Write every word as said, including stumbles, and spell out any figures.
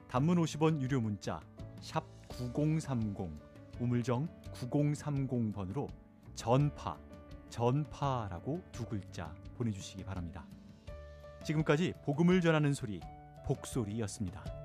단문 오십 원 유료 문자 샵 구공삼공 우물정 구공삼공 번으로 전파, 전파라고 두 글자 보내주시기 바랍니다. 지금까지 복음을 전하는 소리 복소리였습니다.